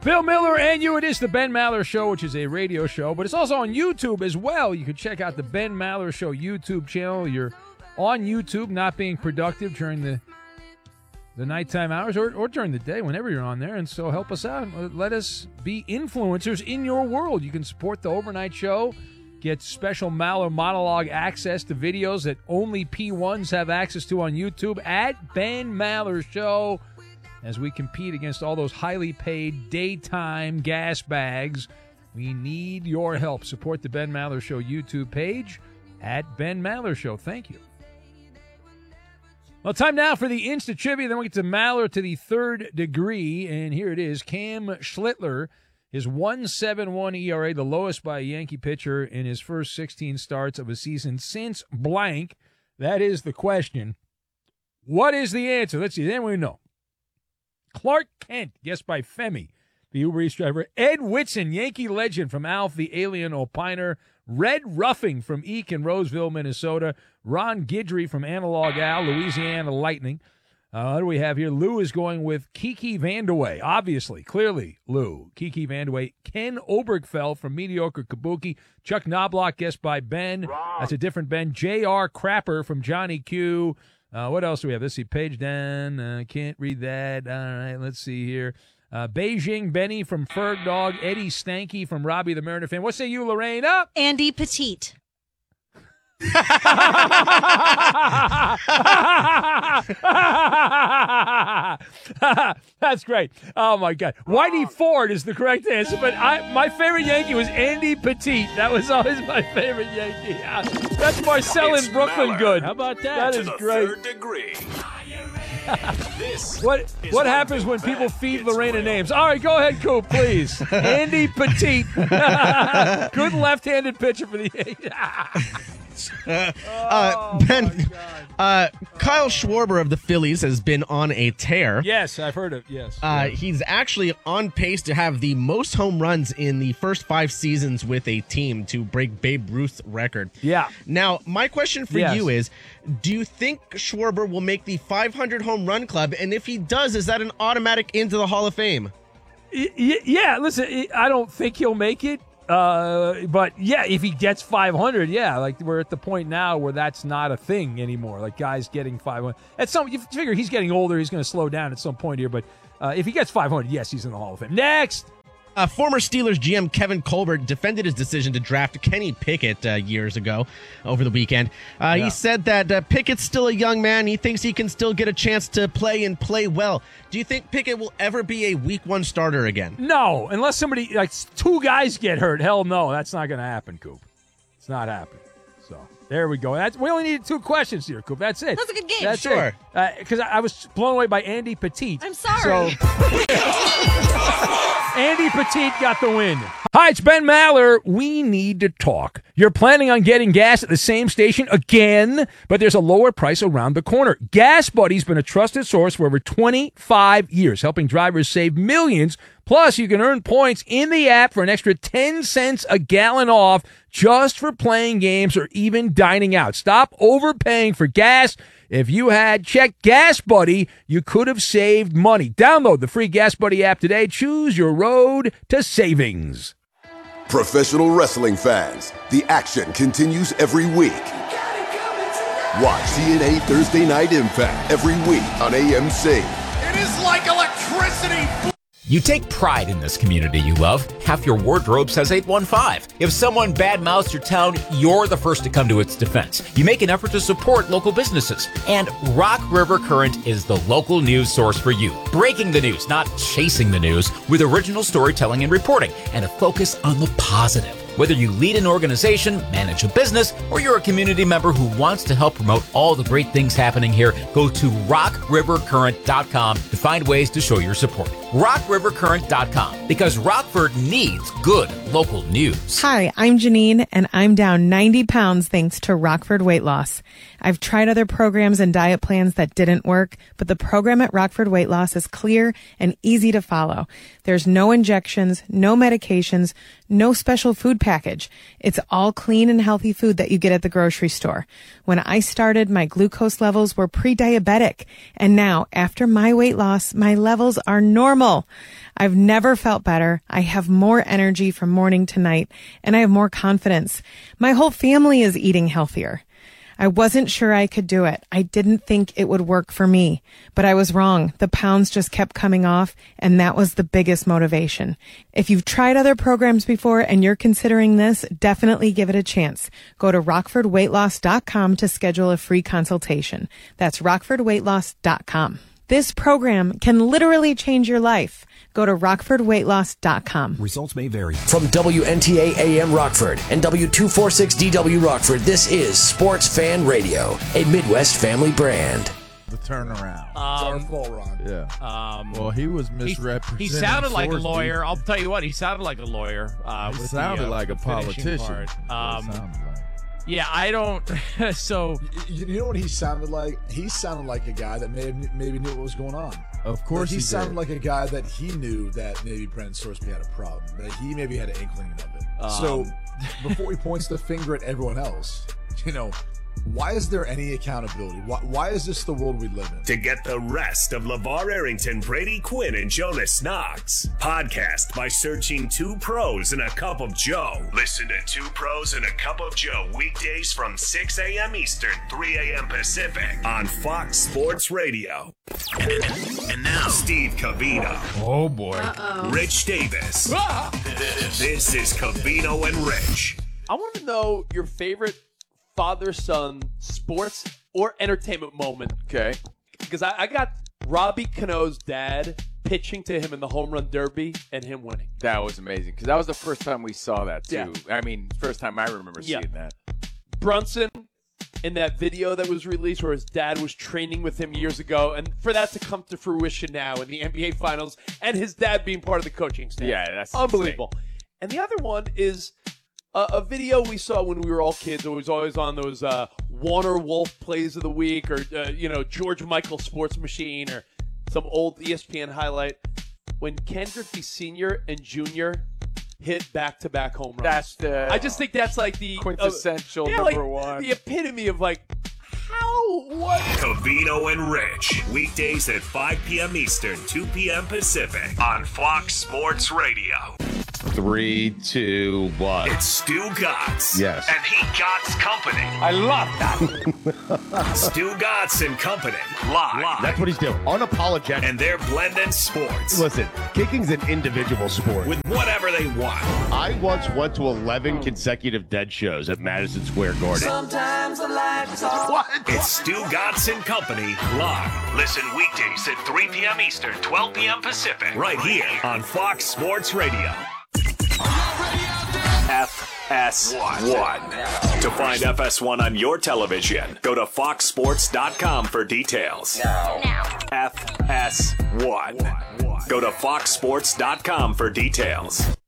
Bill Miller and you. It is the Ben Maller Show, which is a radio show, but it's also on YouTube as well. You can check out the Ben Maller Show YouTube channel. You're on YouTube, not being productive during the nighttime hours or during the day, whenever you're on there. And so help us out. Let us be influencers in your world. You can support the overnight show, get special Maller monologue access to videos that only P1s have access to on YouTube at Ben Maller Show, as we compete against all those highly paid daytime gas bags. We need your help. Support the Ben Maller Show YouTube page at Ben Maller Show. Thank you. Well, time now for the Insta Trivia. Then we get to Maller to the third degree. And here it is. Cam Schlittler, his 1.71 ERA, the lowest by a Yankee pitcher in his first 16 starts of a season since blank. That is the question. What is the answer? Let's see. Then we know. Clark Kent, guessed by Femi, the Uber Eats driver. Ed Whitson, Yankee legend from Alf, the Alien Opiner. Red Ruffing from Eek in Roseville, Minnesota. Ron Guidry from Analog Al, Louisiana Lightning. What do we have here? Lou is going with Kiki Vandeweghe. Obviously, clearly, Lou. Kiki Vandeweghe. Ken Obergfell from Mediocre Kabuki. Chuck Knobloch, guessed by Ben. That's a different Ben. J.R. Crapper from Johnny Q. What else do we have? Let's see. Page down. Can't read that. All right, let's see here. Beijing Benny from Ferg Dog. Eddie Stanky from Robbie the Mariner fan. What say you, Lorraine? Up. Andy Petite. That's great. Oh, my God. Whitey Ford is the correct answer, but my favorite Yankee was Andy Petite. That was always my favorite Yankee. That's Marcel in Brooklyn good. How about that? That is great. Third degree. What happens when people feed Lorena names? All right, go ahead, Coop, please. Andy Petite. Good left-handed pitcher for the Ben, Kyle Schwarber of the Phillies has been on a tear. Yes, I've heard of yes. He's actually on pace to have the most home runs in the first 5 seasons with a team to break Babe Ruth's record. Yeah. Now, my question for you is, do you think Schwarber will make the 500 home run club? And if he does, is that an automatic into the Hall of Fame? Yeah, listen, I don't think he'll make it. But yeah, if he gets 500, like we're at the point now where that's not a thing anymore. Like guys getting 500. You figure he's getting older, he's going to slow down at some point here. But if he gets 500, yes, he's in the Hall of Fame. Next. Former Steelers GM Kevin Colbert defended his decision to draft Kenny Pickett years ago over the weekend. He said that Pickett's still a young man. He thinks he can still get a chance to play and play well. Do you think Pickett will ever be a week 1 starter again? No, unless somebody, like 2 guys get hurt. Hell no, that's not going to happen, Coop. It's not happening. So there we go. We only needed 2 questions here, Coop. That's it. That's a good game. That's sure. Because I was blown away by Andy Petite. I'm sorry. Andy Petite got the win. Hi, it's Ben Maller. We need to talk. You're planning on getting gas at the same station again, but there's a lower price around the corner. Gas Buddy's been a trusted source for over 25 years, helping drivers save millions. Plus, you can earn points in the app for an extra 10 cents a gallon off just for playing games or even dining out. Stop overpaying for gas. If you had checked Gas Buddy, you could have saved money. Download the free Gas Buddy app today. Choose your road to savings. Professional wrestling fans, the action continues every week. Watch TNA Thursday Night Impact every week on AMC. It is like electricity. You take pride in this community you love. Half your wardrobe says 815. If someone badmouths your town, you're the first to come to its defense. You make an effort to support local businesses. And Rock River Current is the local news source for you. Breaking the news, not chasing the news, with original storytelling and reporting, and a focus on the positive. Whether you lead an organization, manage a business, or you're a community member who wants to help promote all the great things happening here, go to rockrivercurrent.com to find ways to show your support. rockrivercurrent.com, because Rockford needs good local news. Hi, I'm Janine, and I'm down 90 pounds thanks to Rockford Weight Loss. I've tried other programs and diet plans that didn't work, but the program at Rockford Weight Loss is clear and easy to follow. There's no injections, no medications, no special food package. It's all clean and healthy food that you get at the grocery store. When I started, my glucose levels were pre-diabetic, and now, after my weight loss, my levels are normal. I've never felt better. I have more energy from morning to night, and I have more confidence. My whole family is eating healthier. I wasn't sure I could do it. I didn't think it would work for me, but I was wrong. The pounds just kept coming off, and that was the biggest motivation. If you've tried other programs before and you're considering this, definitely give it a chance. Go to rockfordweightloss.com to schedule a free consultation. That's rockfordweightloss.com. This program can literally change your life. Go to rockfordweightloss.com. Results may vary. From WNTA AM Rockford and W246DW Rockford, this is Sports Fan Radio, a Midwest family brand. The turnaround. It's our fault, Ron. Yeah. Well, he was misrepresenting. He sounded like a Source lawyer. Beef. I'll tell you what, he sounded like a lawyer. He sounded like a politician. Yeah, I don't. So You know what he sounded like? He sounded like a guy that maybe knew what was going on. Of course he sounded did. like a guy that he knew that maybe Brennan Sorsby had a problem, that he maybe had an inkling of it. So before he points the finger at everyone else, why is there any accountability? Why is this the world we live in? To get the rest of LeVar Arrington, Brady Quinn, and Jonas Knox, podcast by searching Two Pros and a Cup of Joe. Listen to Two Pros and a Cup of Joe weekdays from 6 a.m. Eastern, 3 a.m. Pacific on Fox Sports Radio. And now, Steve Covino. Oh, boy. Rich Davis. This is Covino and Rich. I want to know your favorite father-son sports or entertainment moment, okay? Because I got Robbie Cano's dad pitching to him in the home run derby and him winning. that was amazing because that was the first time we saw that too. Yeah. I mean, first time I remember seeing that. Brunson in that video that was released where his dad was training with him years ago, and for that to come to fruition now in the NBA Finals and his dad being part of the coaching staff. Yeah, that's unbelievable. And the other one is a video we saw when we were all kids. It was always on those Warner Wolf plays of the week, or George Michael Sports Machine, or some old ESPN highlight when Ken Griffey Sr. and Jr. hit back-to-back home runs. I just think that's like the quintessential number one, the epitome of like what? Covino and Rich, weekdays at 5 p.m. Eastern, 2 p.m. Pacific on Fox Sports Radio. 3, 2, 1. It's Stu Gatz. Yes. And he Gatz Company. I love that. Stu Gatz and Company. Live. That's what he's doing. Unapologetic. And they're blending sports. Listen, kicking's an individual sport. With whatever they want. I once went to 11 consecutive Dead shows at Madison Square Garden. Sometimes I like to talk. What? It's Stu Gatz and Company live. Listen weekdays at 3 p.m. Eastern, 12 p.m. Pacific. Right here on Fox Sports Radio. FS1. To find FS1 on your television, go to foxsports.com for details. Now. FS1. Go to foxsports.com for details.